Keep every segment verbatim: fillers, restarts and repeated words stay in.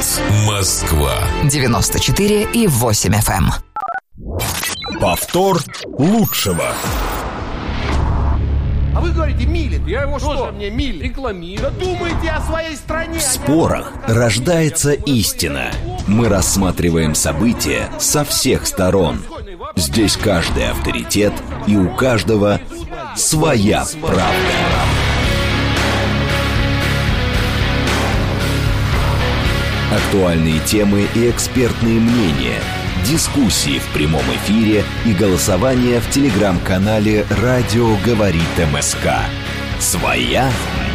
Говорит Москва. девяносто четыре и восемь эф эм. Повтор лучшего. А вы говорите, милит. Я его что? что? Мне милит. Рекламирую. Думайте о своей стране. В спорах рождается истина. Мы рассматриваем события со всех сторон. Здесь каждый авторитет, и у каждого своя правда. Актуальные темы и экспертные мнения, дискуссии в прямом эфире и голосование в телеграм-канале «Радио говорит МСК». Своя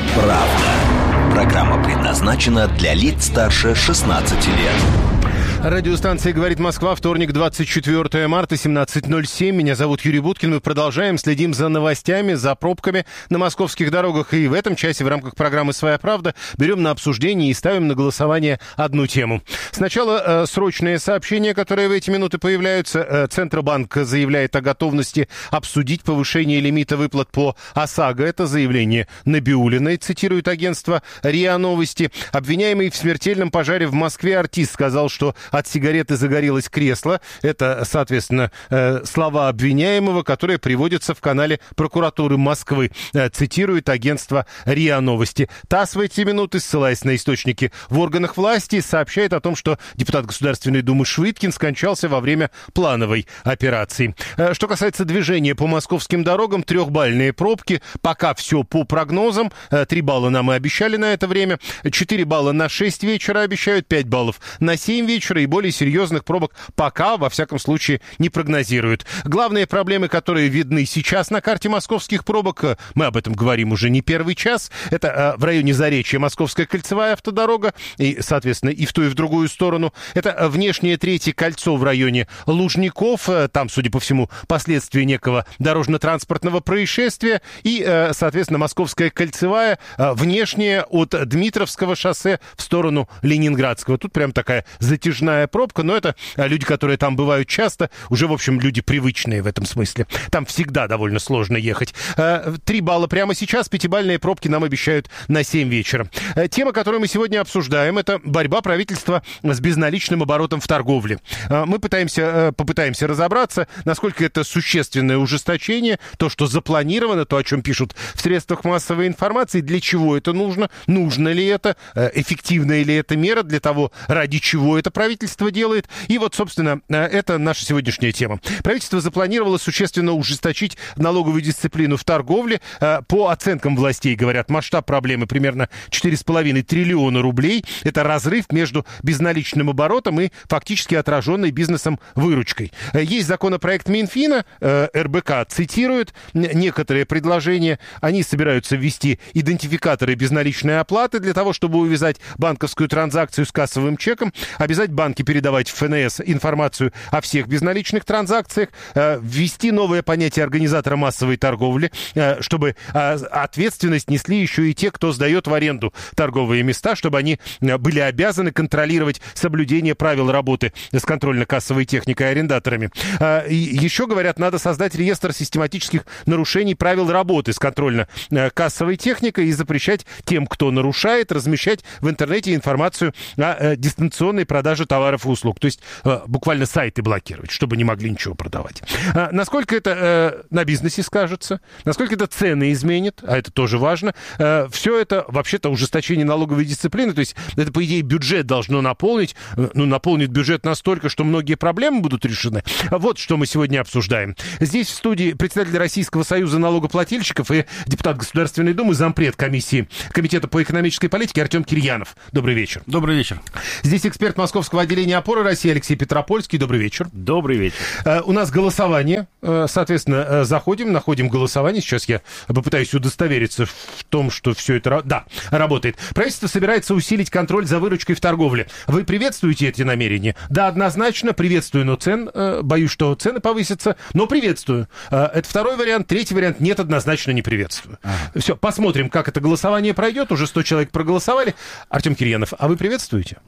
правда. Программа предназначена для лиц старше шестнадцати лет. Радиостанция «Говорит Москва», вторник, двадцать четвёртое марта, семнадцать ноль семь. Меня зовут Юрий Буткин. Мы продолжаем, следим за новостями, за пробками на московских дорогах. И в этом часе в рамках программы «Своя правда» берем на обсуждение и ставим на голосование одну тему. Сначала э, срочные сообщения, которые в эти минуты появляются. Э, Центробанк заявляет о готовности обсудить повышение лимита выплат по ОСАГО. Это заявление Набиуллиной, цитирует агентство РИА Новости. Обвиняемый в смертельном пожаре в Москве артист сказал, что от сигареты загорелось кресло. Это, соответственно, э, слова обвиняемого, которые приводятся в канале прокуратуры Москвы. Э, цитирует агентство РИА Новости. ТАСС в эти минуты, ссылаясь на источники в органах власти, сообщает о том, что депутат Государственной Думы Швыдкин скончался во время плановой операции. Э, что касается движения по московским дорогам, трехбальные пробки. Пока все по прогнозам. Э, три балла нам и обещали на это время. четыре балла на шесть вечера обещают, пять баллов на семь вечера. И более серьезных пробок пока, во всяком случае, не прогнозируют. Главные проблемы, которые видны сейчас на карте московских пробок, мы об этом говорим уже не первый час, это в районе Заречья Московская кольцевая автодорога, и, соответственно, и в ту, и в другую сторону. Это внешнее третье кольцо в районе Лужников, там, судя по всему, последствия некого дорожно-транспортного происшествия, и, соответственно, Московская кольцевая внешняя от Дмитровского шоссе в сторону Ленинградского. Тут прям такая затяжная пробка, но это люди, которые там бывают часто, уже, в общем, люди привычные в этом смысле. Там всегда довольно сложно ехать. Три балла прямо сейчас, пятибалльные пробки нам обещают на семь вечера. Тема, которую мы сегодня обсуждаем, это борьба правительства с безналичным оборотом в торговле. Мы пытаемся, попытаемся разобраться, насколько это существенное ужесточение, то, что запланировано, то, о чем пишут в средствах массовой информации, для чего это нужно, нужно ли это, эффективная ли это мера для того, ради чего это правительство делает. И вот, собственно, это наша сегодняшняя тема. Правительство запланировало существенно ужесточить налоговую дисциплину в торговле. По оценкам властей, говорят, масштаб проблемы примерно четыре с половиной триллиона рублей. Это разрыв между безналичным оборотом и фактически отраженной бизнесом выручкой. Есть законопроект Минфина, эр бэ ка цитирует некоторые предложения. Они собираются ввести идентификаторы безналичной оплаты для того, чтобы увязать банковскую транзакцию с кассовым чеком, обязать банки передавать в эф эн эс информацию о всех безналичных транзакциях, э, ввести новое понятие организатора массовой торговли, э, чтобы э, ответственность несли еще и те, кто сдает в аренду торговые места, чтобы они э, были обязаны контролировать соблюдение правил работы с контрольно-кассовой техникой и арендаторами. Э, и еще, говорят, надо создать реестр систематических нарушений правил работы с контрольно-кассовой техникой и запрещать тем, кто нарушает, размещать в интернете информацию о э, дистанционной продаже товаров и услуг. То есть э, буквально сайты блокировать, чтобы не могли ничего продавать. А насколько это э, на бизнесе скажется, насколько это цены изменит, а это тоже важно. Э, все это вообще-то ужесточение налоговой дисциплины, то есть это, по идее, бюджет должно наполнить, э, ну, наполнит бюджет настолько, что многие проблемы будут решены. Вот что мы сегодня обсуждаем. Здесь в студии председатель Российского союза налогоплательщиков и депутат Государственной Думы, зампред комиссии Комитета по экономической политике Артем Кирьянов. Добрый вечер. Добрый вечер. Здесь эксперт Московского отделения «Опоры России» Алексей Петропольский. Добрый вечер. Добрый вечер. Uh, у нас голосование. Uh, соответственно, uh, заходим, находим голосование. Сейчас я попытаюсь удостовериться в том, что все это да, работает. Правительство собирается усилить контроль за выручкой в торговле. Вы приветствуете эти намерения? Да, однозначно приветствую, но цен, uh, боюсь, что цены повысятся, но приветствую. Uh, это второй вариант. Третий вариант нет, однозначно не приветствую. Ага. Все, посмотрим, как это голосование пройдет. Уже сто человек проголосовали. Артем Кирьянов, а вы приветствуете?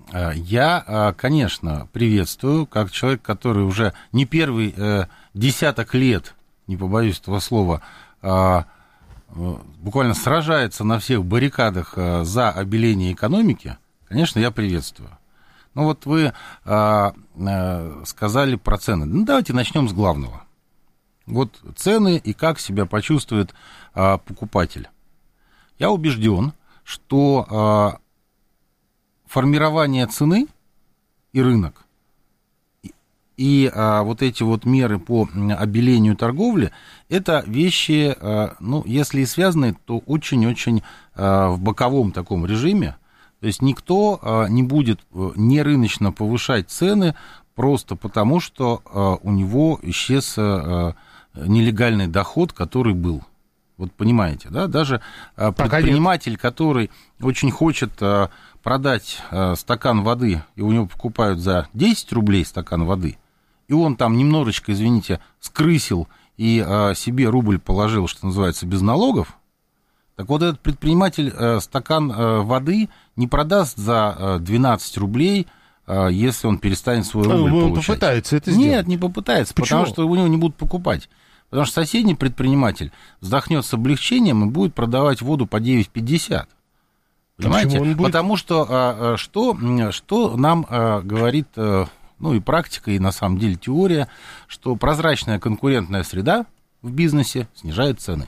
Я, конечно, приветствую, как человек, который уже не первый э, десяток лет, не побоюсь этого слова, э, буквально сражается на всех баррикадах э, за обеление экономики, конечно, я приветствую. Ну вот вы а, а, сказали про цены. Ну давайте начнем с главного. Вот цены и как себя почувствует а, покупатель. Я убежден, что а, формирование цены и рынок, и, и а, вот эти вот меры по обелению торговли, это вещи, а, ну, если и связаны, то очень-очень а, в боковом таком режиме. То есть никто а, не будет нерыночно повышать цены просто потому, что а, у него исчез а, нелегальный доход, который был. Вот понимаете, да? Даже а, предприниматель, который очень хочет а, продать а, стакан воды, и у него покупают за десять рублей стакан воды, и он там немножечко, извините, скрысил и а, себе рубль положил, что называется, без налогов, так вот этот предприниматель а, стакан а, воды не продаст за а, двенадцать рублей, а, если он перестанет свой рубль он получать. попытается это сделать. Нет, не попытается, Почему? потому что у него не будут покупать. Потому что соседний предприниматель вздохнет с облегчением и будет продавать воду по девять пятьдесят. Понимаете? Будет... Потому что, а, что, что нам а, говорит, а, ну и практика, и на самом деле теория, что прозрачная конкурентная среда в бизнесе снижает цены.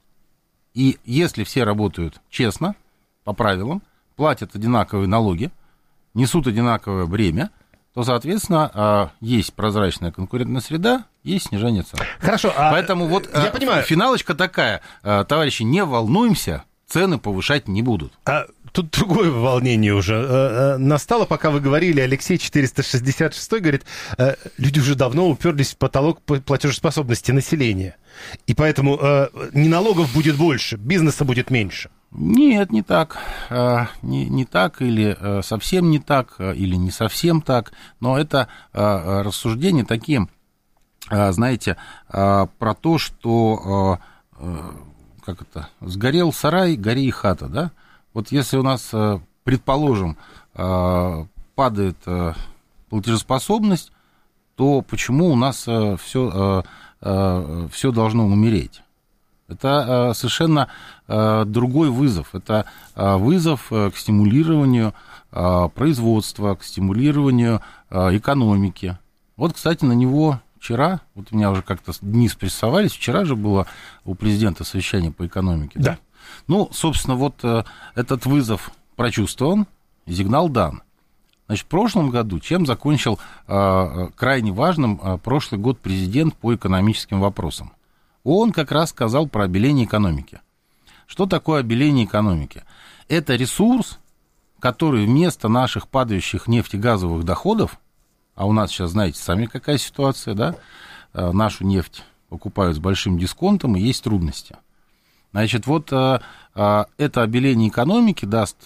И если все работают честно, по правилам, платят одинаковые налоги, несут одинаковое бремя, то, соответственно, есть прозрачная конкурентная среда, есть снижение цен. Хорошо. А поэтому вот я понимаю. Финалочка такая. Товарищи, не волнуемся, цены повышать не будут. А тут другое волнение уже настало, пока вы говорили. Алексей четыреста шестьдесят шесть говорит, люди уже давно уперлись в потолок платежеспособности населения. И поэтому не налогов будет больше, бизнеса будет меньше. Нет, не так. Не, не так, или совсем не так, или не совсем так. Но это рассуждения такие, знаете, про то, что, как это, сгорел сарай, гори и хата, да? Вот если у нас, предположим, падает платежеспособность, то почему у нас все, все должно умереть? Это совершенно другой вызов. Это вызов к стимулированию производства, к стимулированию экономики. Вот, кстати, на него вчера, вот у меня уже как-то дни спрессовались, вчера же было у президента совещание по экономике. Да. Да? Ну, собственно, вот этот вызов прочувствован, сигнал дан. Значит, в прошлом году чем закончил крайне важным прошлый год президент по экономическим вопросам? Он как раз сказал про обеление экономики. Что такое обеление экономики? Это ресурс, который вместо наших падающих нефтегазовых доходов, а у нас сейчас, знаете, сами какая ситуация, да, нашу нефть покупают с большим дисконтом, и есть трудности. Значит, вот это обеление экономики даст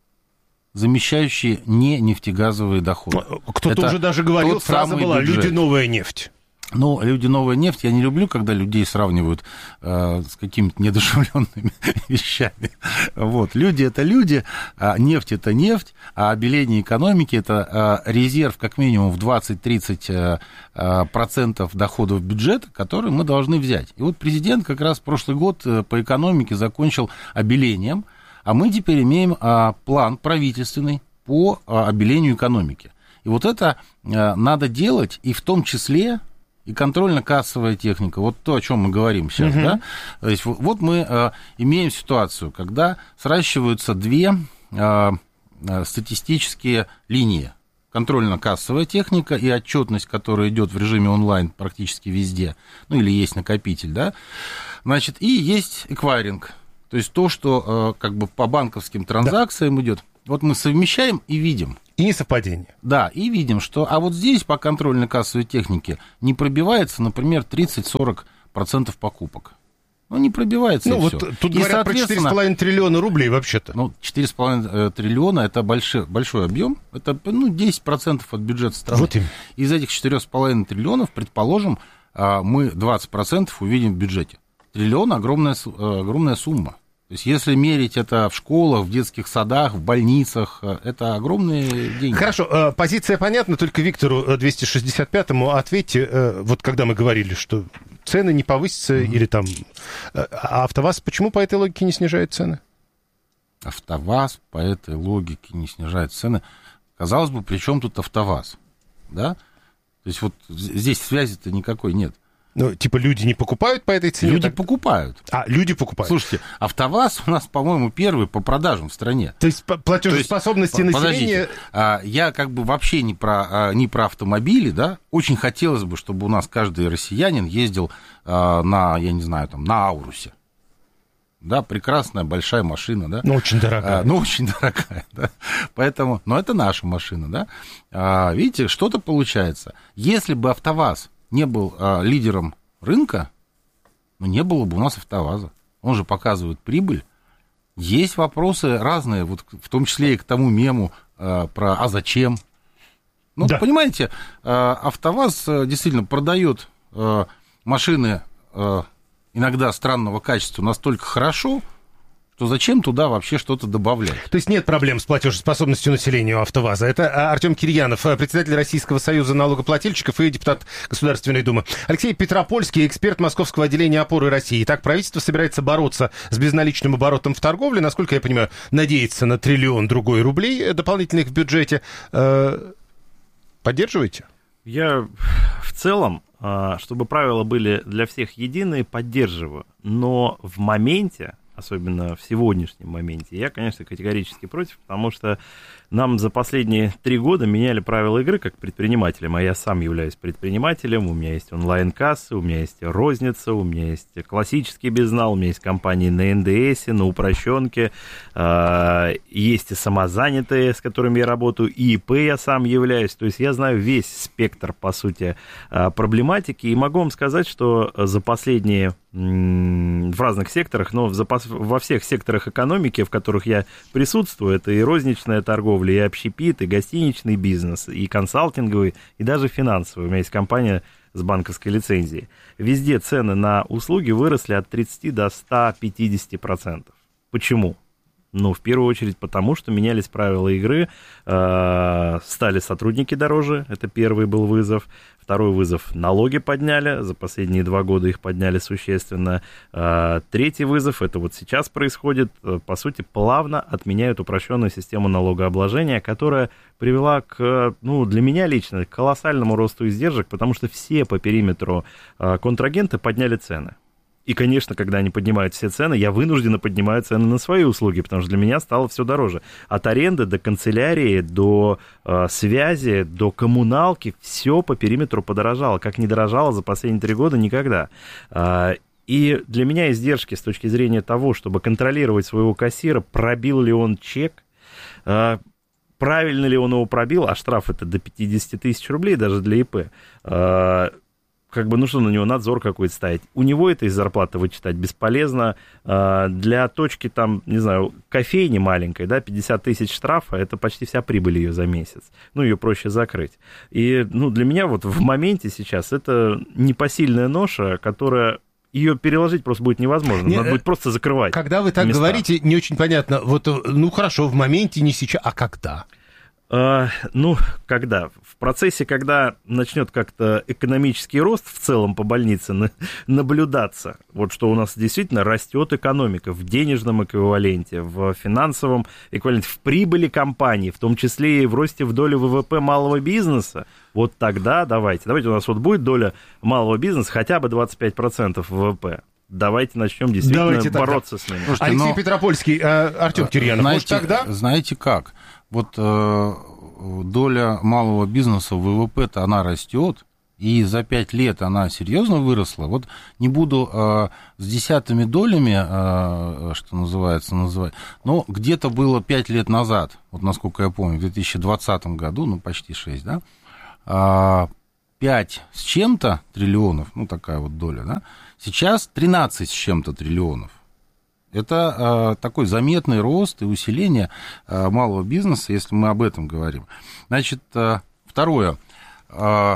замещающие не нефтегазовые доходы. Кто-то это уже даже говорил, фраза была «люди новая нефть». Ну, люди новая нефть, я не люблю, когда людей сравнивают э, с какими-то недушевленными вещами. Вот. Люди это люди, а нефть это нефть, а обеление экономики это э, резерв как минимум в двадцать-тридцать процентов доходов бюджета, который мы должны взять. И вот президент как раз прошлый год по экономике закончил обелением, а мы теперь имеем э, план правительственный по э, обелению экономики. И вот это э, надо делать, и в том числе... И контрольно-кассовая техника, вот то, о чем мы говорим сейчас, uh-huh. да, то есть вот мы э, имеем ситуацию, когда сращиваются две э, статистические линии, контрольно-кассовая техника и отчетность, которая идет в режиме онлайн практически везде, ну или есть накопитель, да, значит, и есть эквайринг, то есть то, что э, как бы по банковским транзакциям да. идет. Вот мы совмещаем и видим. И несовпадение. Да, и видим, что... А вот здесь по контрольно-кассовой технике не пробивается, например, тридцать-сорок процентов покупок. Ну, не пробивается, ну, и вот все. Тут и, говорят про четыре с половиной триллиона рублей вообще-то. Ну, четыре с половиной триллиона – это большой, большой объем. Это, ну, десять процентов от бюджета страны. Вот из этих четырёх с половиной триллионов, предположим, мы двадцать процентов увидим в бюджете. Триллион – огромная, огромная сумма. То есть, если мерить это в школах, в детских садах, в больницах, это огромные деньги. Хорошо, позиция понятна, только Виктору двести шестьдесят пятому ответьте, вот когда мы говорили, что цены не повысятся, mm-hmm. или там... А АвтоВАЗ почему по этой логике не снижает цены? АвтоВАЗ по этой логике не снижает цены. Казалось бы, при чем тут АвтоВАЗ? Да? То есть вот здесь связи-то никакой нет. Ну, типа люди не покупают по этой цене? Люди так? покупают. А, люди покупают. Слушайте, АвтоВАЗ у нас, по-моему, первый по продажам в стране. То есть платежеспособности То есть, населения... Подождите, я как бы вообще не про, не про автомобили, да, очень хотелось бы, чтобы у нас каждый россиянин ездил на, я не знаю, там, на Аурусе. Да, прекрасная большая машина, да. Ну, очень дорогая. А, ну, очень дорогая, да. Поэтому, но это наша машина, да. А, видите, что-то получается. Если бы АвтоВАЗ не был а, лидером рынка, ну, не было бы у нас АвтоВАЗа. Он же показывает прибыль. Есть вопросы разные, вот в том числе и к тому мему а, про «а зачем?». Ну, да. Понимаете, а, АвтоВАЗ а, действительно продает а, машины а, иногда странного качества настолько хорошо, что зачем туда вообще что-то добавлять? То есть нет проблем с платежеспособностью населения у АвтоВАЗа. Это Артем Кирьянов, председатель Российского союза налогоплательщиков и депутат Государственной Думы. Алексей Петропольский, эксперт Московского отделения «Опоры России». Итак, правительство собирается бороться с безналичным оборотом в торговле. Насколько я понимаю, надеется на триллион другой рублей дополнительных в бюджете. Поддерживаете? Я в целом, чтобы правила были для всех единые, поддерживаю. Но в моменте, особенно в сегодняшнем моменте, я, конечно, категорически против, потому что нам за последние три года меняли правила игры как предпринимателям, а я сам являюсь предпринимателем, у меня есть онлайн-кассы, у меня есть розница, у меня есть классический безнал, у меня есть компании на эн дэ эс, на упрощенке, есть и самозанятые, с которыми я работаю, и и пэ я сам являюсь, то есть я знаю весь спектр, по сути, проблематики, и могу вам сказать, что за последние в разных секторах, но во всех секторах экономики, в которых я присутствую, это и розничная торговля, и общепит, и гостиничный бизнес, и консалтинговый, и даже финансовый. У меня есть компания с банковской лицензией. Везде цены на услуги выросли от тридцати до ста пятидесяти процентов. Почему? Ну, в первую очередь потому, что менялись правила игры, э, стали сотрудники дороже, это первый был вызов. Второй вызов — налоги подняли, за последние два года их подняли существенно. Э, третий вызов — это вот сейчас происходит, по сути, плавно отменяют упрощенную систему налогообложения, которая привела к, ну, для меня лично, к колоссальному росту издержек, потому что все по периметру э, контрагенты подняли цены. И, конечно, когда они поднимают все цены, я вынужденно поднимаю цены на свои услуги, потому что для меня стало все дороже. От аренды до канцелярии, до э, связи, до коммуналки, все по периметру подорожало. Как не дорожало за последние три года, никогда. Э, и для меня издержки с точки зрения того, чтобы контролировать своего кассира, пробил ли он чек, э, правильно ли он его пробил, а штраф это до пятидесяти тысяч рублей даже для и пэ, э, как бы, ну что на него надзор какой-то ставить. У него это из зарплаты вычитать бесполезно. Для точки, там, не знаю, кофейни маленькой, да, пятьдесят тысяч штрафа, это почти вся прибыль ее за месяц. Ну, ее проще закрыть. И, ну, для меня вот в моменте сейчас это непосильная ноша, которая... Ее переложить просто будет невозможно. Не, Надо будет просто закрывать. Когда вы так места. говорите, не очень понятно. Вот, ну, хорошо, в моменте, не сейчас, а когда? Uh, ну, когда? В процессе, когда начнет как-то экономический рост в целом по больнице на, наблюдаться, вот что у нас действительно растет экономика в денежном эквиваленте, в финансовом эквиваленте, в прибыли компаний, в том числе и в росте в долю вэ вэ пэ малого бизнеса, вот тогда давайте. Давайте у нас вот будет доля малого бизнеса хотя бы двадцать пять процентов вэ вэ пэ. Давайте начнем действительно Давайте бороться тогда. с ними. Слушайте, Алексей но... Петропольский, Артем Кирьянов, знаете, может тогда? Знаете как? Вот э, доля малого бизнеса в вэ вэ пэ-то она растет, и за пять лет она серьезно выросла. Вот не буду э, с десятыми долями, э, что называется, называть, но где-то было пять лет назад, вот насколько я помню, в две тысячи двадцатом году, ну почти шесть, да, э, пять с чем-то триллионов, ну такая вот доля, да, сейчас тринадцать с чем-то триллионов. Это э, такой заметный рост и усиление э, малого бизнеса, если мы об этом говорим. Значит, э, второе. Э,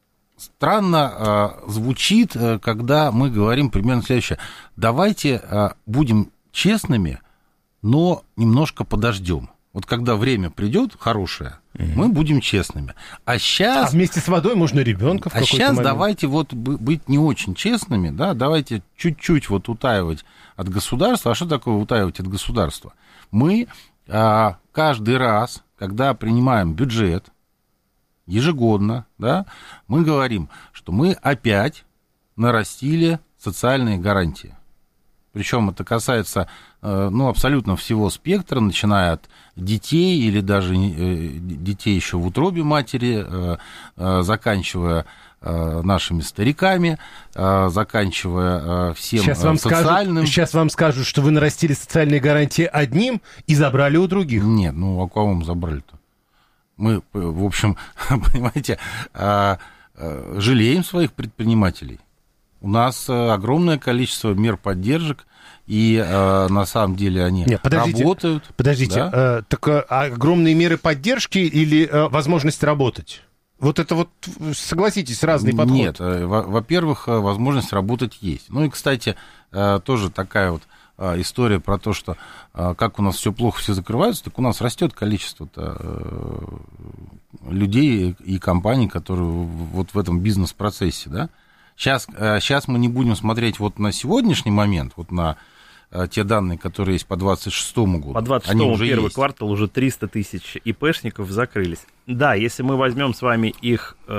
странно э, звучит, э, когда мы говорим примерно следующее. Давайте э, будем честными, но немножко подождем. Вот когда время придет хорошее, mm-hmm. мы будем честными. А сейчас... А вместе с водой можно ребенка в а какой-то сейчас момент. Давайте вот быть не очень честными, да, давайте чуть-чуть вот утаивать от государства. А что такое утаивать от государства? Мы а, каждый раз, когда принимаем бюджет ежегодно, да, мы говорим, что мы опять нарастили социальные гарантии. Причем это касается, ну, абсолютно всего спектра, начиная от детей или даже детей еще в утробе матери, заканчивая нашими стариками, заканчивая всем сейчас вам социальным. Скажут, сейчас вам скажут, что вы нарастили социальные гарантии одним и забрали у других. Нет, ну, а кого мы забрали-то? Мы, в общем, понимаете, жалеем своих предпринимателей. У нас огромное количество мер поддержек, и э, на самом деле они Нет, подождите, работают. Подождите, да? э, так э, огромные меры поддержки или э, возможность работать? Вот это вот, согласитесь, разный подход. Нет, э, во-первых, возможность работать есть. Ну и, кстати, э, тоже такая вот э, история про то, что э, как у нас все плохо, все закрываются, так у нас растет количество э, людей и компаний, которые вот в этом бизнес-процессе, да. Сейчас, сейчас мы не будем смотреть вот на сегодняшний момент, вот на те данные, которые есть по двадцать шестому году. По двадцать шестому первый есть. Квартал уже триста тысяч ИПшников закрылись. Да, если мы возьмем с вами их э,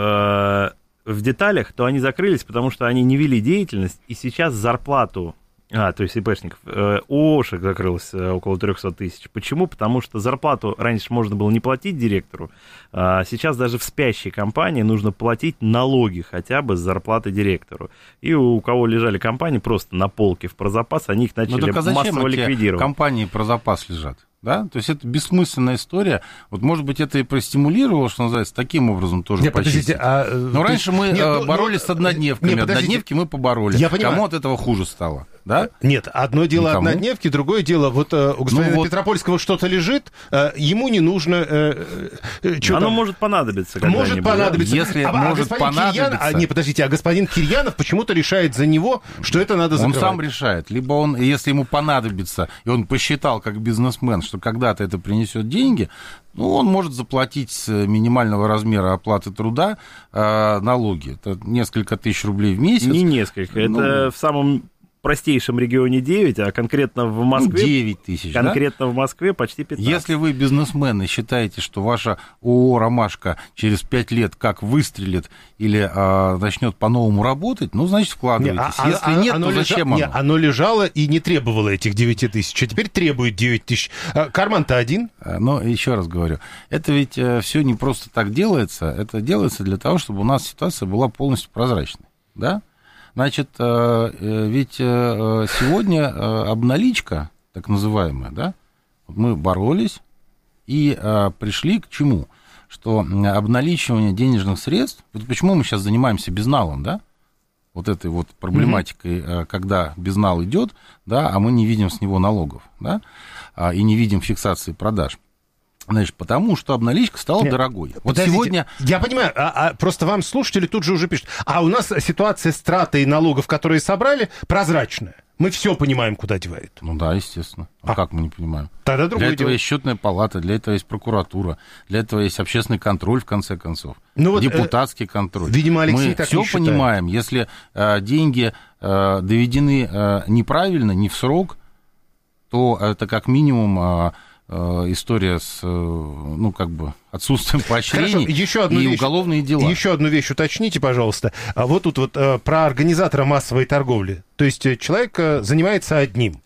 в деталях, то они закрылись, потому что они не вели деятельность, и сейчас зарплату... А, то есть ИПшников. ООшек закрылось около триста тысяч. Почему? Потому что зарплату раньше можно было не платить директору, а сейчас даже в спящей компании нужно платить налоги хотя бы с зарплаты директору. И у кого лежали компании просто на полке в прозапас, они их начали а массово ликвидировать. Компании прозапас лежат? Да? То есть это бессмысленная история. Вот, может быть, это и простимулировало, что называется, таким образом тоже нет, почистить. А, Но раньше мы нет, ну, боролись ну, с однодневками. Нет, однодневки мы побороли. Я понимаю. Кому от этого хуже стало? Да? Нет, одно дело Никому. Однодневки, другое дело, вот у господина ну, вот... Петропольского что-то лежит, ему не нужно... Э, э, Оно там... может понадобиться когда-нибудь. Может понадобиться. Если а, может а понадобиться... Кирьян, а, не, подождите, а господин Кирьянов почему-то решает за него, что это надо закрывать. Он сам решает. Либо он, если ему понадобится, и он посчитал как бизнесмен, что когда-то это принесет деньги, ну, он может заплатить с минимального размера оплаты труда э, налоги. Это несколько тысяч рублей в месяц. Не несколько, ну, это в самом... простейшем регионе девять, а конкретно в Москве... девять тысяч, конкретно да? в Москве почти пятнадцать. Если вы бизнесмен и считаете, что ваша ООО «Ромашка» через пять лет как выстрелит или а, начнет по-новому работать, ну, значит, вкладывайтесь. Не, а, Если а, нет, то зачем лежа... оно? Не, оно лежало и не требовало этих девять тысяч, а теперь требует девять тысяч. А, карман-то один. Но еще раз говорю, это ведь все не просто так делается, это делается для того, чтобы у нас ситуация была полностью прозрачной, да? Значит, ведь сегодня обналичка, так называемая, да, мы боролись и пришли к чему? Что обналичивание денежных средств, вот почему мы сейчас занимаемся безналом, да, вот этой вот проблематикой, mm-hmm. когда безнал идет, да, а мы не видим с него налогов, да, и не видим фиксации продаж. Значит, потому что обналичка стала Нет, дорогой. Вот подождите, сегодня... Я понимаю, а, а просто вам слушатели тут же уже пишут, а у нас ситуация с тратой налогов, которые собрали, прозрачная. Мы все понимаем, куда девают. Ну да, естественно. А, а как мы не понимаем? Тогда для этого дело. Есть счетная палата, для этого есть прокуратура, для этого есть общественный контроль, в конце концов. Ну вот, депутатский э, контроль. Видимо, Алексей мы так все не считает. Понимаем, если э, деньги э, доведены э, неправильно, не в срок, то это как минимум... Э, история с, ну, как бы, отсутствием поощрений еще одну и вещь, уголовные дела. Еще одну вещь уточните, пожалуйста. А вот тут вот про организатора массовой торговли. То есть человек занимается одним.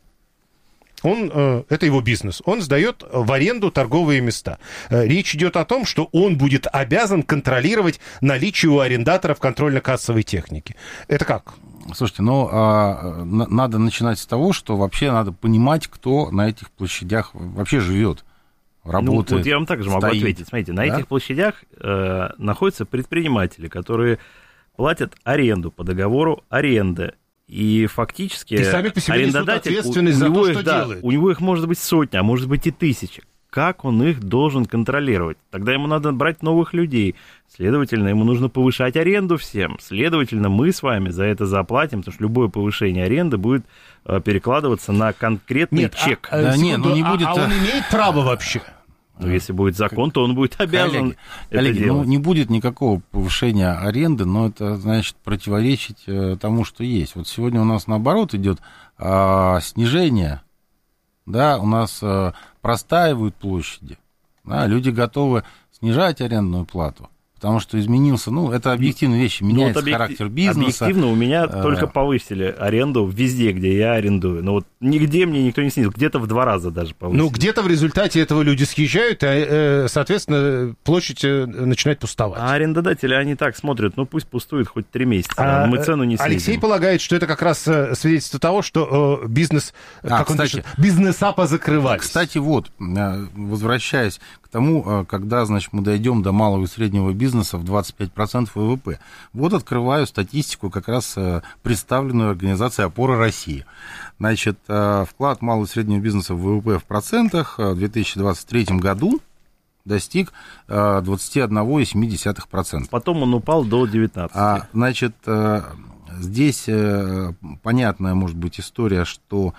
Он, это его бизнес. Он сдает в аренду торговые места. Речь идет о том, что он будет обязан контролировать наличие у арендаторов контрольно-кассовой техники. Это как? Слушайте, ну, а, надо начинать с того, что вообще надо понимать, кто на этих площадях вообще живет, работает. Ну, вот я вам также могу стоит. ответить. Смотрите, на да? этих площадях э, находятся предприниматели, которые платят аренду по договору аренды. И фактически и сами по себе арендодатель, у, у, него то, их, да, у него их может быть сотни, а может быть и тысячи. Как он их должен контролировать? Тогда ему надо брать новых людей. Следовательно, ему нужно повышать аренду всем. Следовательно, мы с вами за это заплатим, потому что любое повышение аренды будет перекладываться на конкретный нет, чек. А, да, нет, ну не будет... а, а он имеет право вообще? Ну, если будет закон, то он будет обязан коллеги, это коллеги, делать. Ну, не будет никакого повышения аренды, но это, значит, противоречить тому, что есть. Вот сегодня у нас, наоборот, идет а, снижение, да, у нас а, простаивают площади. Да, люди готовы снижать арендную плату, потому что изменился, ну, это объективные вещи, меняется ну, вот объектив... характер бизнеса. Объективно у меня а... только повысили аренду везде, где я арендую. Но вот нигде мне никто не снизил, где-то в два раза даже повысили. Ну, где-то в результате этого люди съезжают, а, соответственно, площадь начинает пустовать. А арендодатели, они так смотрят, ну, пусть пустует хоть три месяца, а, мы цену не снизим. Алексей полагает, что это как раз свидетельство того, что бизнес, а, как кстати, он пишет, бизнеса позакрывались. Кстати, вот, возвращаясь к тому, когда, значит, мы дойдем до малого и среднего бизнеса в двадцать пять процентов ВВП. Вот открываю статистику, как раз представленную организацией «Опора России». Значит, вклад малого и среднего бизнеса в ВВП в процентах в две тысячи двадцать третьем году достиг двадцать один целых семь десятых процента. Потом он упал до девятнадцати. А, значит, здесь понятная, может быть, история, что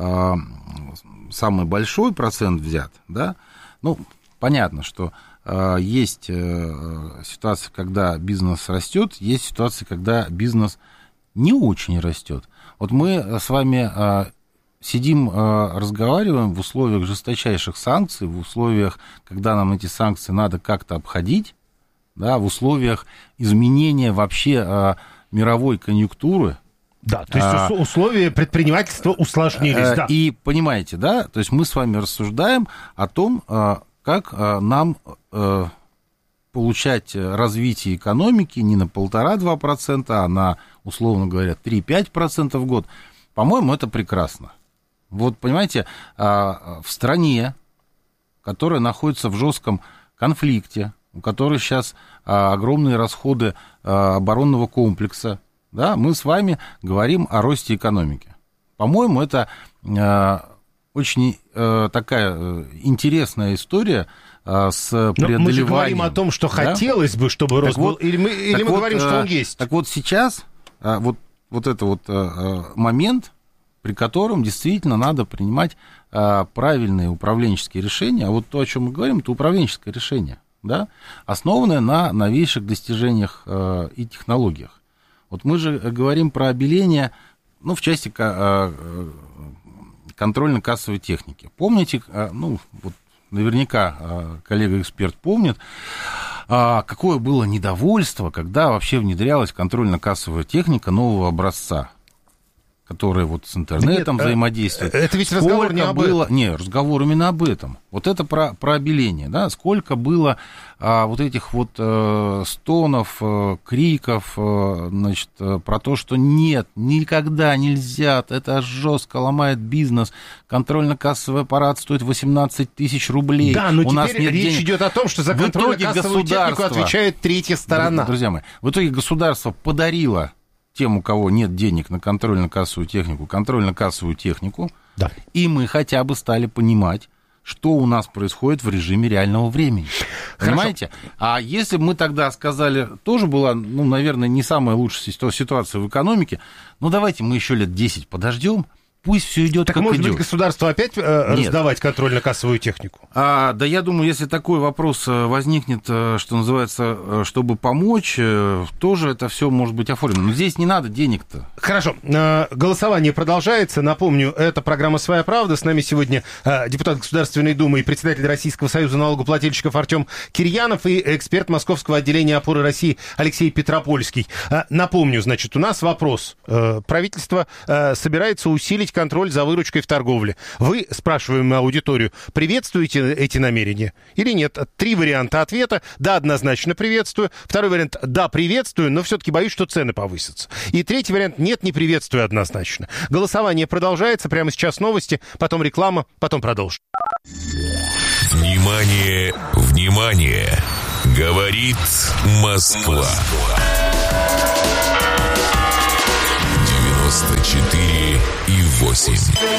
самый большой процент взят, да, ну, понятно, что э, есть э, ситуация, когда бизнес растет, есть ситуация, когда бизнес не очень растет. Вот мы с вами э, сидим, э, разговариваем в условиях жесточайших санкций, в условиях, когда нам эти санкции надо как-то обходить, да, в условиях изменения вообще э, мировой конъюнктуры. Да, то есть а, условия предпринимательства усложнились, э, да. И понимаете, да, то есть мы с вами рассуждаем о том, э, как нам э, получать развитие экономики не на полтора-два процента, а на, условно говоря, три-пять процентов в год. По-моему, это прекрасно. Вот, понимаете, э, в стране, которая находится в жестком конфликте, у которой сейчас э, огромные расходы э, оборонного комплекса, да, мы с вами говорим о росте экономики. По-моему, это... Э, очень э, такая э, интересная история э, с преодолеванием. Но мы же говорим о том, что да? хотелось бы, чтобы рост был, или мы, или мы вот, говорим, что он есть. Так вот сейчас э, вот, вот это вот э, момент, при котором действительно надо принимать э, правильные управленческие решения, а вот то, о чем мы говорим, это управленческое решение, да, основанное на новейших достижениях э, и технологиях. Вот мы же говорим про обеление, ну, в части... Э, э, контрольно-кассовой техники. Помните, ну, вот наверняка коллега-эксперт помнит, какое было недовольство, когда вообще внедрялась контрольно-кассовая техника нового образца, которая вот с интернетом Нет, взаимодействует. Это ведь Сколько разговор не об было... этом. Не, разговор именно об этом. Вот это про, про обеление, да, сколько было а, вот этих вот а, стонов, а, криков, а, значит, а, про то, что нет, никогда нельзя, это жестко ломает бизнес, контрольно-кассовый аппарат стоит восемнадцать тысяч рублей. Да, но У теперь нас нет речь денег. идет о том, что за контрольно-кассовую технику отвечает третья сторона. Друзья мои, в итоге государство подарило тем, у кого нет денег на контрольно-кассовую технику, контрольно-кассовую технику, да. И мы хотя бы стали понимать, что у нас происходит в режиме реального времени. Хорошо. Понимаете? А если бы мы тогда сказали, тоже была, ну, наверное, не самая лучшая ситуация в экономике, ну, давайте мы еще лет десять подождем, пусть все идет так как может идет. Быть, государство опять э, раздавать контрольно-кассовую технику? А, да, я думаю, если такой вопрос возникнет, что называется, чтобы помочь, тоже это все может быть оформлено. Но здесь не надо денег-то. Хорошо. Голосование продолжается. Напомню, это программа «Своя правда». С нами сегодня депутат Государственной Думы и председатель Российского союза налогоплательщиков Артем Кирьянов и эксперт Московского отделения «Опоры России» Алексей Петропольский. Напомню, значит, у нас вопрос. Правительство собирается усилить контроль за выручкой в торговле. Вы, спрашиваем аудиторию, приветствуете эти намерения или нет? Три варианта ответа. Да, однозначно приветствую. Второй вариант, да, приветствую, но все-таки боюсь, что цены повысятся. И третий вариант, нет, не приветствую однозначно. Голосование продолжается. Прямо сейчас новости, потом реклама, потом продолжим. Внимание, внимание! Говорит Москва. девяносто четыре и восемь.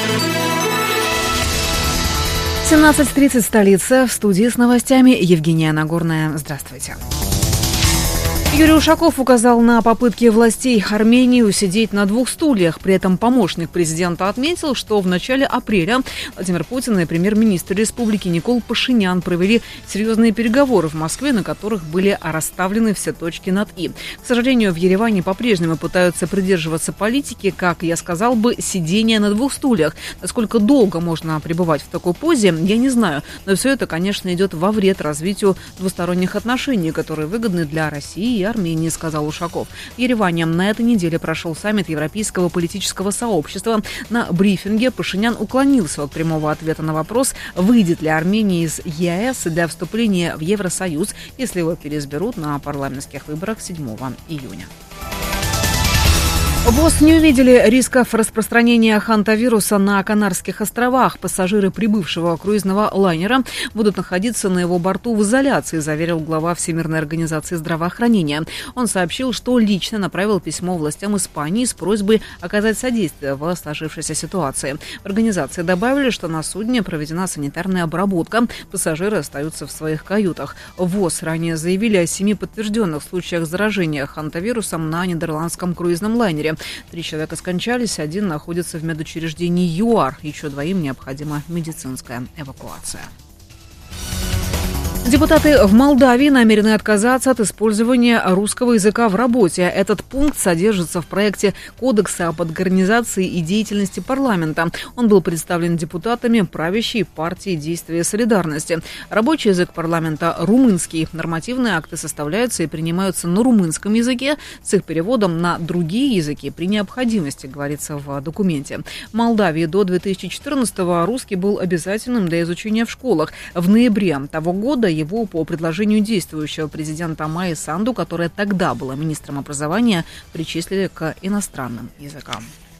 семнадцать тридцать, столица. В студии с новостями Евгения Нагорная. Здравствуйте. Юрий Ушаков указал на попытки властей Армении усидеть на двух стульях. При этом помощник президента отметил, что в начале апреля Владимир Путин и премьер-министр республики Никол Пашинян провели серьезные переговоры в Москве, на которых были расставлены все точки над «и». К сожалению, в Ереване по-прежнему пытаются придерживаться политики, как я сказал бы, сидения на двух стульях. Насколько долго можно пребывать в такой позе, я не знаю. Но все это, конечно, идет во вред развитию двусторонних отношений, которые выгодны для России и Армении, сказал Ушаков. В Ереване на этой неделе прошел саммит Европейского политического сообщества. На брифинге Пашинян уклонился от прямого ответа на вопрос, выйдет ли Армения из ЕАЭС для вступления в Евросоюз, если его переизберут на парламентских выборах седьмого июня. ВОЗ не увидели рисков распространения хантавируса на Канарских островах. Пассажиры прибывшего круизного лайнера будут находиться на его борту в изоляции, заверил глава Всемирной организации здравоохранения. Он сообщил, что лично направил письмо властям Испании с просьбой оказать содействие в сложившейся ситуации. В организации добавили, что на судне проведена санитарная обработка. Пассажиры остаются в своих каютах. ВОЗ ранее заявили о семи подтвержденных случаях заражения хантавирусом на нидерландском круизном лайнере. Три человека скончались, один находится в медучреждении ЮАР. Еще двоим необходима медицинская эвакуация. Депутаты в Молдавии намерены отказаться от использования русского языка в работе. Этот пункт содержится в проекте Кодекса об организации и деятельности парламента. Он был представлен депутатами правящей партии «Действия солидарности». Рабочий язык парламента – румынский. Нормативные акты составляются и принимаются на румынском языке с их переводом на другие языки при необходимости, говорится в документе. В Молдавии до две тысячи четырнадцатого русский был обязательным для изучения в школах. В ноябре того года его по предложению действующего президента Майи Санду, которая тогда была министром образования, причислили к иностранным языкам.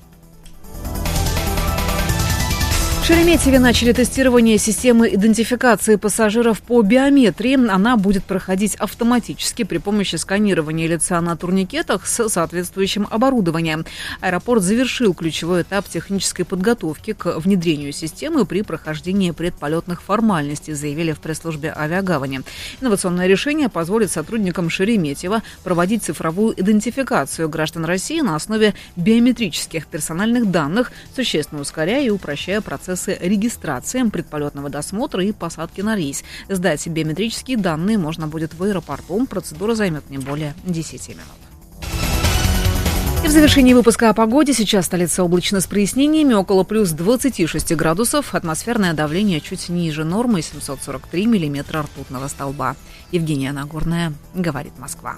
В Шереметьеве начали тестирование системы идентификации пассажиров по биометрии. Она будет проходить автоматически при помощи сканирования лица на турникетах с соответствующим оборудованием. Аэропорт завершил ключевой этап технической подготовки к внедрению системы при прохождении предполетных формальностей, заявили в пресс-службе авиагавани. Инновационное решение позволит сотрудникам Шереметьева проводить цифровую идентификацию граждан России на основе биометрических персональных данных, существенно ускоряя и упрощая процесс регистрации, предполетного досмотра и посадки на рейс. Сдать биометрические данные можно будет в аэропорту. Процедура займет не более десяти минут. И в завершении выпуска о погоде. Сейчас столица облачно с прояснениями, около плюс двадцати шести градусов. Атмосферное давление чуть ниже нормы, семьсот сорок три миллиметра ртутного столба. Евгения Нагорная, говорит Москва.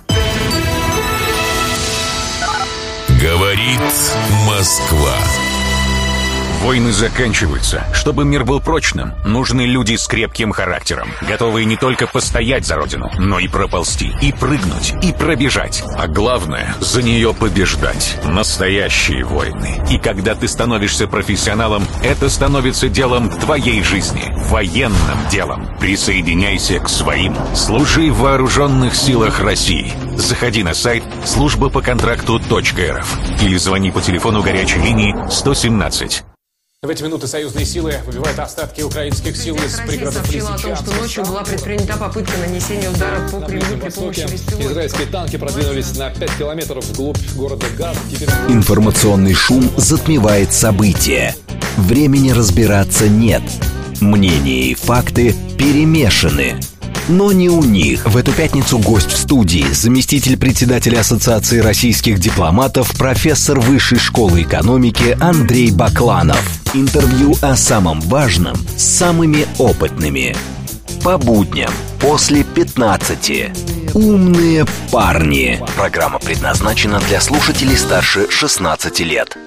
Говорит Москва. Войны заканчиваются. Чтобы мир был прочным, нужны люди с крепким характером, готовые не только постоять за родину, но и проползти, и прыгнуть, и пробежать. А главное, за нее побеждать. Настоящие войны. И когда ты становишься профессионалом, это становится делом твоей жизни, военным делом. Присоединяйся к своим. Служи в вооруженных силах России. Заходи на сайт служба по контракту точка эр эф или звони по телефону горячей линии сто семнадцать. В эти минуты союзные силы выбивают остатки украинских сил из пригородов Лисичанска. сообщила о том, что ночью была предпринята попытка нанесения удара по Кремлю при помощи беспилотников. Израильские танки продвинулись на пять километров вглубь города Газ. Теперь... Информационный шум затмевает события. Времени разбираться нет. Мнения и факты перемешаны. Но не у них. В эту пятницу гость в студии, заместитель председателя Ассоциации российских дипломатов, профессор Высшей школы экономики Андрей Бакланов. Интервью о самом важном с самыми опытными. По будням после пятнадцати. Умные парни. Программа предназначена для слушателей старше шестнадцати лет.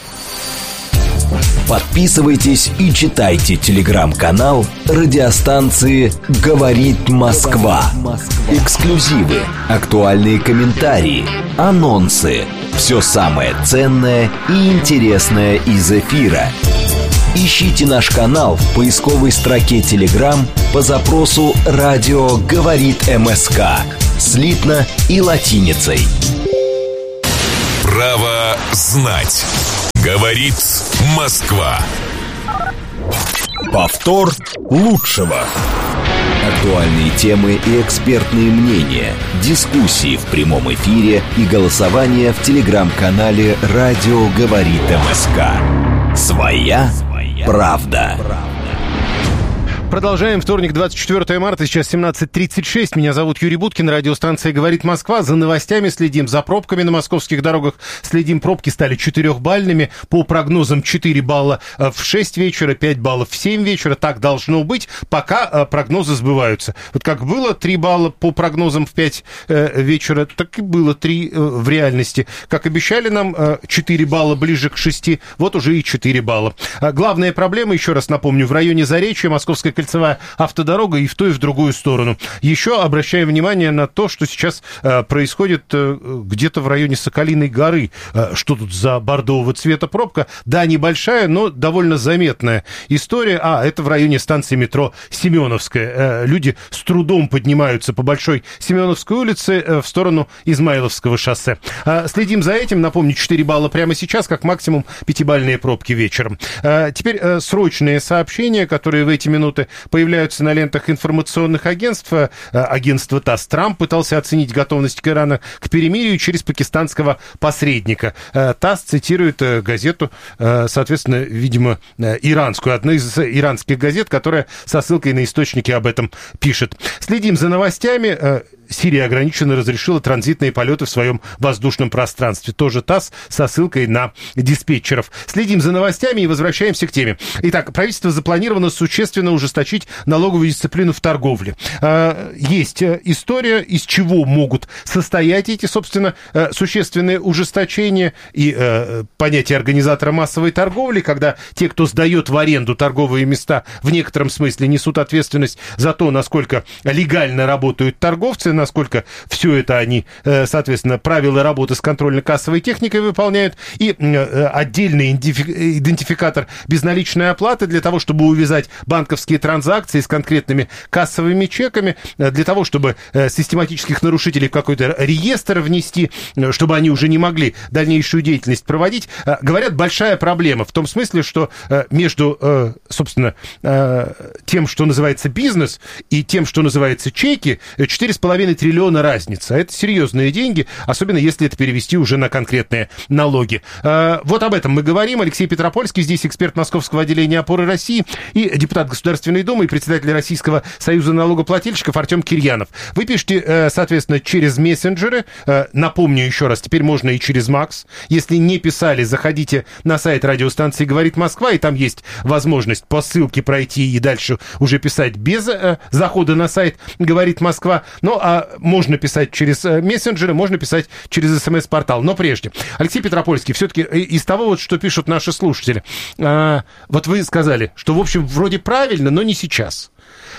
Подписывайтесь и читайте телеграм-канал радиостанции «Говорит Москва». Эксклюзивы, актуальные комментарии, анонсы. Все самое ценное и интересное из эфира. Ищите наш канал в поисковой строке Telegram по запросу «Радио говорит МСК». Слитно и латиницей. Право знать. Говорит Москва. Повтор лучшего. Актуальные темы и экспертные мнения, дискуссии в прямом эфире и голосование в телеграм-канале «Радио говорит МСК». Своя правда. Продолжаем. Вторник, двадцать четвёртое марта, сейчас семнадцать тридцать шесть. Меня зовут Юрий Буткин, радиостанция «Говорит Москва». За новостями следим, за пробками на московских дорогах следим. Пробки стали четырехбальными. По прогнозам четыре балла в шесть вечера, пять баллов в семь вечера. Так должно быть, пока прогнозы сбываются. Вот как было три балла по прогнозам в пять вечера, так и было три в реальности. Как обещали нам четыре балла ближе к шести, вот уже и четыре балла. Главная проблема, еще раз напомню, в районе Заречья, Московская кольцевая автодорога и в ту, и в другую сторону. Еще обращаю внимание на то, что сейчас э, происходит э, где-то в районе Соколиной горы. Э, что тут за бордового цвета пробка? Да, небольшая, но довольно заметная история. А, это в районе станции метро Семеновская. Э, люди с трудом поднимаются по Большой Семеновской улице э, в сторону Измайловского шоссе. Э, следим за этим. Напомню, четыре балла прямо сейчас, как максимум пятибалльные пробки вечером. Э, теперь э, срочные сообщения, которые в эти минуты появляются на лентах информационных агентств. Агентство ТАСС. Трамп пытался оценить готовность Ирана к перемирию через пакистанского посредника. ТАСС цитирует газету, соответственно, видимо, иранскую, одну из иранских газет, которая со ссылкой на источники об этом пишет. Следим за новостями. Сирия ограниченно разрешила транзитные полеты в своем воздушном пространстве. Тоже ТАСС со ссылкой на диспетчеров. Следим за новостями и возвращаемся к теме. Итак, правительство запланировано существенно ужесточить налоговую дисциплину в торговле. Есть история, из чего могут состоять эти, собственно, существенные ужесточения и понятие организатора массовой торговли, когда те, кто сдает в аренду торговые места, в некотором смысле несут ответственность за то, насколько легально работают торговцы, насколько все это они, соответственно, правила работы с контрольно-кассовой техникой выполняют, и отдельный идентификатор безналичной оплаты для того, чтобы увязать банковские транзакции с конкретными кассовыми чеками, для того, чтобы систематических нарушителей в какой-то реестр внести, чтобы они уже не могли дальнейшую деятельность проводить. Говорят, большая проблема в том смысле, что между, собственно, тем, что называется бизнес, и тем, что называется чеки, четыре с половиной триллиона разница. Это серьезные деньги, особенно если это перевести уже на конкретные налоги. Вот об этом мы говорим. Алексей Петропольский, здесь эксперт Московского отделения «Опоры России» и депутат Государственной Думы и председатель Российского союза налогоплательщиков Артем Кирьянов. Вы пишете, соответственно, через мессенджеры. Напомню еще раз, теперь можно и через Макс. Если не писали, заходите на сайт радиостанции «Говорит Москва», и там есть возможность по ссылке пройти и дальше уже писать без захода на сайт «Говорит Москва». Ну, а можно писать через мессенджеры, можно писать через смс-портал. Но прежде, Алексей Петропольский, все-таки из того, вот, что пишут наши слушатели, а, вот вы сказали, что, в общем, вроде правильно, но не сейчас.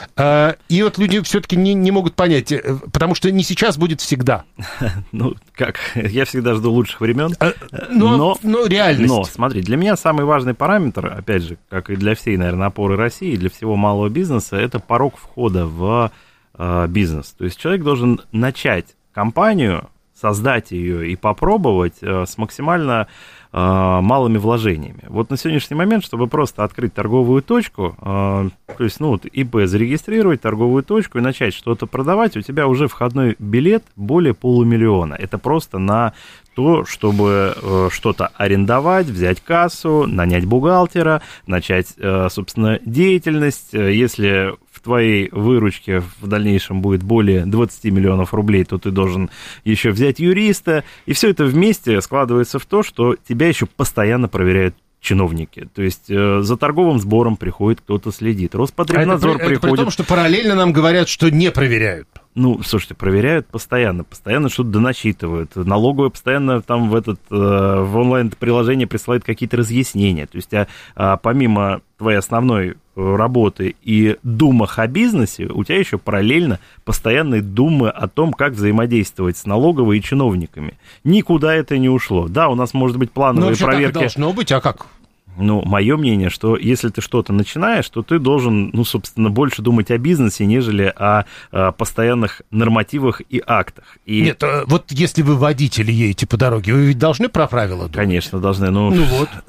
А, и вот люди все-таки не, не могут понять, потому что не сейчас будет всегда. Ну, как, я всегда жду лучших времен. А, но, но, но реальность. Но, смотри, для меня самый важный параметр, опять же, как и для всей, наверное, опоры России, для всего малого бизнеса, это порог входа в бизнес. То есть человек должен начать компанию, создать ее и попробовать с максимально малыми вложениями. Вот на сегодняшний момент, чтобы просто открыть торговую точку, то есть, ну, вот ИП зарегистрировать, торговую точку и начать что-то продавать, у тебя уже входной билет более полумиллиона. Это просто на то, чтобы что-то арендовать, взять кассу, нанять бухгалтера, начать, собственно, деятельность. Если в твоей выручке в дальнейшем будет более двадцать миллионов рублей, то ты должен еще взять юриста. И все это вместе складывается в то, что тебя еще постоянно проверяют чиновники. То есть э, за торговым сбором приходит кто-то следит. Роспотребнадзор а это, приходит. Это при том, что параллельно нам говорят, что не проверяют. Ну, слушайте, проверяют постоянно, постоянно что-то доначитывают. Налоговая постоянно там в, этот, э, в онлайн-приложении присылает какие-то разъяснения. То есть а, а, помимо твоей основной работы и думах о бизнесе, у тебя еще параллельно постоянные думы о том, как взаимодействовать с налоговой и чиновниками. Никуда это не ушло. Да, у нас может быть плановые ну, проверки. Так должно быть, а как? Ну, мое мнение, что если ты что-то начинаешь, то ты должен, ну, собственно, больше думать о бизнесе, нежели о, о постоянных нормативах и актах. И... Нет, вот если вы водитель едете по дороге, вы ведь должны про правила думать? Конечно, должны. Ну, ну вот.